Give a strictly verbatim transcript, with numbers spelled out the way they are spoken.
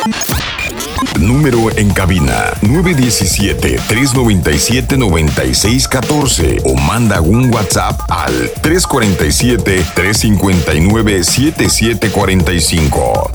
Número en cabina nueve uno siete, tres nueve siete, nueve seis uno cuatro o manda un WhatsApp al tres cuatro siete, tres cinco nueve, siete siete cuatro cinco.